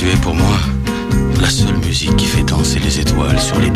Tu es pour moi la seule musique qui fait danser les étoiles sur les